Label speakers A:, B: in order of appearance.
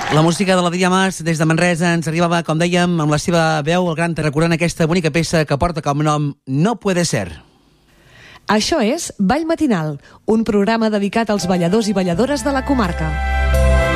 A: La música de l'Adrià Mas des de Manresa ens arribava, com dèiem, amb la seva veu, el gran recordant aquesta bonica peça que porta com nom No puede ser.
B: Això és Ball Matinal, un programa dedicat als balladors i balladores de la comarca.